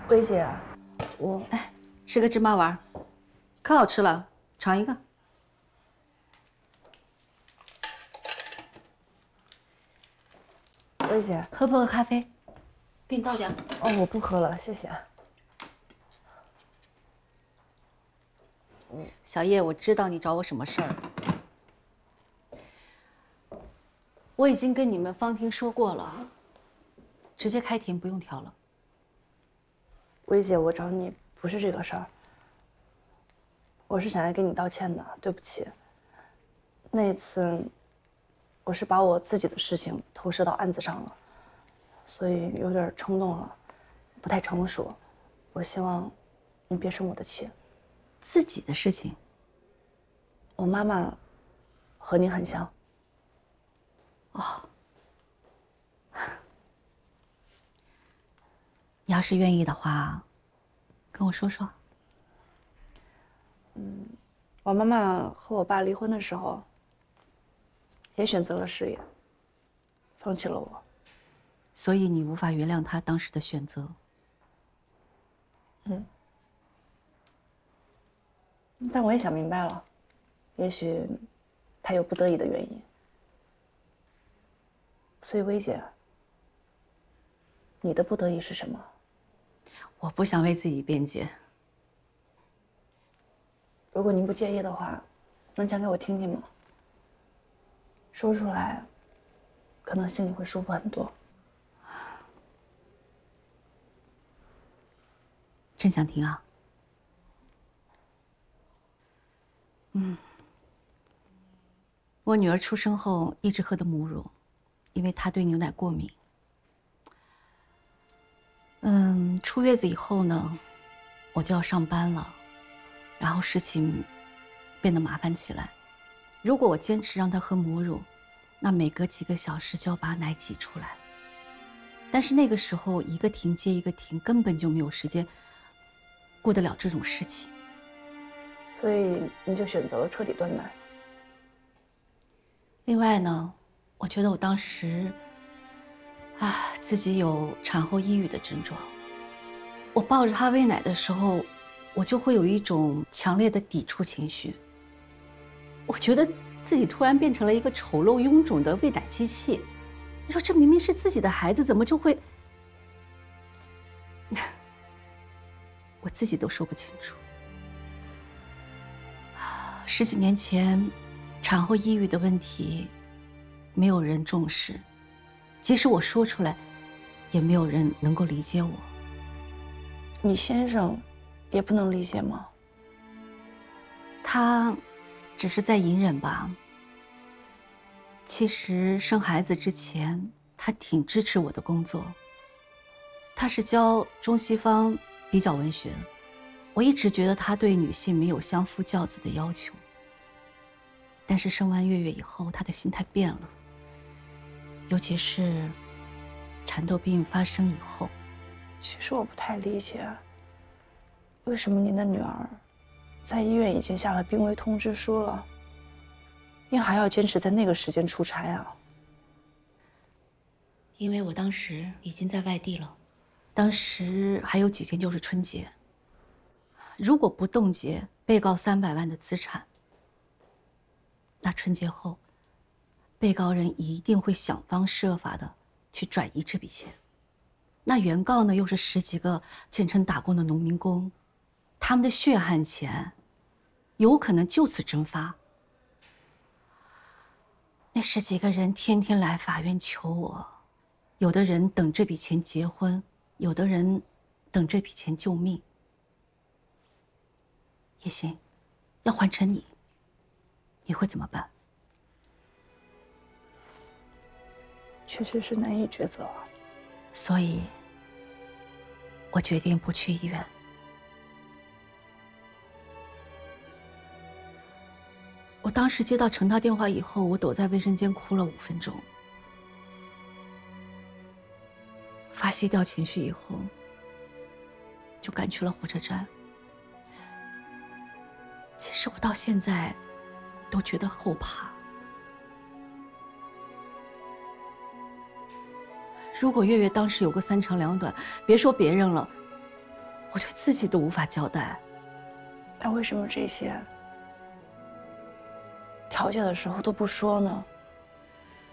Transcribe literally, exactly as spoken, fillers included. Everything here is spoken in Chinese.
薇姐，我哎，吃个芝麻丸，可好吃了，尝一个。 薇姐， 喝不喝咖啡？给你倒点。 哦，我不喝了，谢谢。 小叶，我知道你找我什么事儿。我已经跟你们方婷说过了，直接开庭，不用调了。 薇姐，我找你不是这个事儿，我是想来给你道歉的，对不起。那一次，我是把我自己的事情投射到案子上了，所以有点冲动了，不太成熟。我希望你别生我的气。 自己的事情， 我妈妈和你很像。 哦，你要是愿意的话，跟我说说。 嗯，我妈妈和我爸离婚的时候，也选择了事业，放弃了我。 所以你无法原谅他当时的选择。 嗯。但我也想明白了，也许他有不得已的原因。所以，薇姐，你的不得已是什么？ 我不想为自己辩解。 如果您不介意的话，能讲给我听听吗？说出来，可能心里会舒服很多。 真想听啊。嗯，我女儿出生后一直喝的母乳，因为她对牛奶过敏。嗯，出月子以后呢，我就要上班了，然后事情变得麻烦起来。如果我坚持让她喝母乳，那每隔几个小时就要把奶挤出来。但是那个时候一个停接一个停，根本就没有时间顾得了这种事情。 所以你就选择了彻底断奶。 另外呢，我觉得我当时啊自己有产后抑郁的症状。我抱着他喂奶的时候，我就会有一种强烈的抵触情绪。我觉得自己突然变成了一个丑陋臃肿的喂奶机器。你说这明明是自己的孩子，怎么就会……我自己都说不清楚。十几年前，产后抑郁的问题，没有人重视，即使我说出来，也没有人能够理解我。 你先生也不能理解吗？ 他只是在隐忍吧。其实生孩子之前，他挺支持我的工作。他是教中西方比较文学的，我一直觉得他对女性没有相夫教子的要求。但是生完月月以后，他的心态变了，尤其是蚕豆病发生以后。 其实我不太理解，为什么您的女儿在医院已经下了病危通知书了，您还要坚持在那个时间出差啊？ 因为我当时已经在外地了，当时还有几天就是春节。如果不冻结被告三百万的资产，那春节后，被告人一定会想方设法的去转移这笔钱。那原告呢，又是十几个进城打工的农民工，他们的血汗钱，有可能就此蒸发。那十几个人天天来法院求我，有的人等这笔钱结婚，有的人等这笔钱救命。叶欣，要换成你，你会怎么办？ 确实是难以抉择啊。 所以，我决定不去医院。我当时接到程涛电话以后，我躲在卫生间哭了五分钟，发泄掉情绪以后，就赶去了火车站。其实我到现在都觉得后怕。如果月月当时有个三长两短，别说别人了， 我对自己都无法交代。 那为什么这些调解的时候都不说呢？